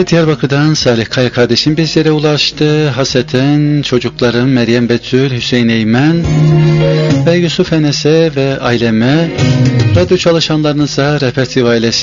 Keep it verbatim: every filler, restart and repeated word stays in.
Diyarbakır'dan Salih Kaya kardeşim bizlere ulaştı. Haseten çocuklarım Meryem Betül, Hüseyin Eymen ve Yusuf Enes'e ve aileme, radyo çalışanlarınıza, Rehber T V ailesi